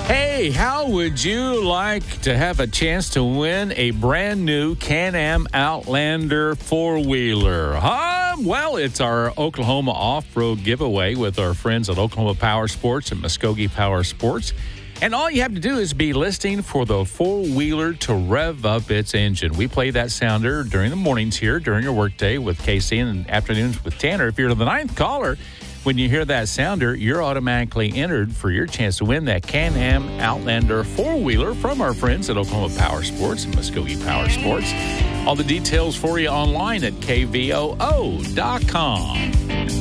Hey, how would you like to have a chance to win a brand new Can-Am Outlander four-wheeler? Well, it's our Oklahoma off-road giveaway with our friends at Oklahoma Power Sports and Muskogee Power Sports. And all you have to do is be listening for the four-wheeler to rev up its engine. We play that sounder during the mornings here, during your workday with Casey, and afternoons with Tanner. If you're the ninth caller, when you hear that sounder, you're automatically entered for your chance to win that Can-Am Outlander four-wheeler from our friends at Oklahoma Power Sports and Muskogee Power Sports. All the details for you online at kvoo.com.